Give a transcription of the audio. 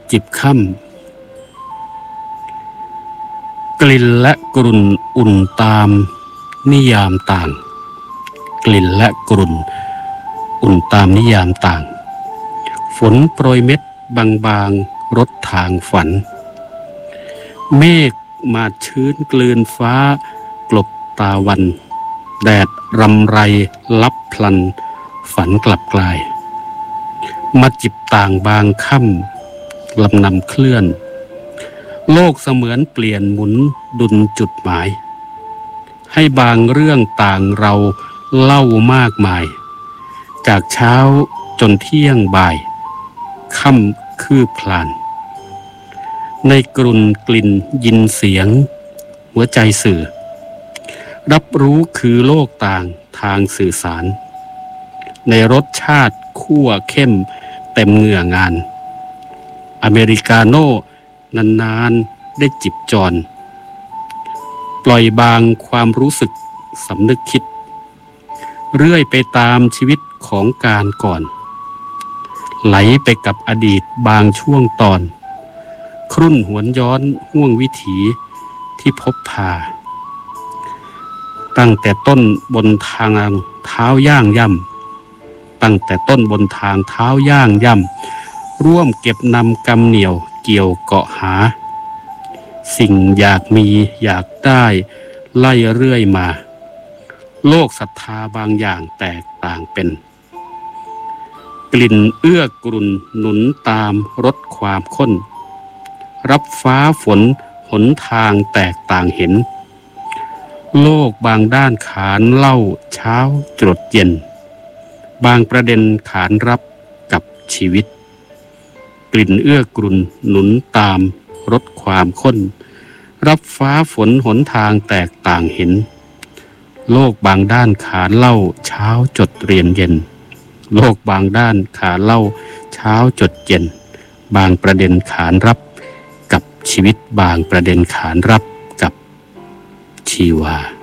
จิบค่ำกลิ่นและกรุ่นอุ่นตามนิยามต่างกลิ่นและกรุ่นอุ่นตามนิยามต่างฝนโปรยเม็ดบางๆรดทางฝันเมฆมาชื้นกลืนฟ้ากลบตาวันแดดรำไรลับพลันฝันกลับกลายมาจิบต่างบางค่ำลำนำเคลื่อนโลกเสมือนเปลี่ยนหมุนดุลจุดหมายให้บางเรื่องต่างเราเล่ามากมายจากเช้าจนเที่ยงบ่ายค่ำคืบคลานในกรุ่นกลิ่นยินเสียงหัวใจสื่อรับรู้คือโลกต่างทางสื่อสารในรสชาติคั่วเข้มเต็มเหงื่องานอเมริกาโน่นานๆได้จิบจรปล่อยบางความรู้สึกสำนึกคิดเรื่อยไปตามชีวิตของการก่อนไหลไปกับอดีตบางช่วงตอนครุ่นหวนย้อนห่วงวิถีที่พบพาตั้งแต่ต้นบนทางเท้าย่างย่ำตั้งแต่ต้นบนทางเท้าย่างย่ำร่วมเก็บนำกำเหนี่ยวเกี่ยวเกาะหาสิ่งอยากมีอยากได้ไล่เรื่อยมาโลกศรัทธาบางอย่างแตกต่างเป็นกลิ่นเอื้อกรุ่นหนุนตามรสความข้นรับฟ้าฝนหนทางแตกต่างเห็นโลกบางด้านขานเล่าเช้าจรดเย็นบางประเด็นขานรับกับชีวิตกลิ่นเอื้อกรุ่นหนุนตามรสความข้นรับฟ้าฝนหนทางแตกต่างเห็นโลกบางด้านขานเล่าเช้าจดเรียนเย็นโลกบางด้านขานเล่าเช้าจดเย็นบางประเด็นขานรับกับชีวิตบางประเด็นขานรับกับชีวา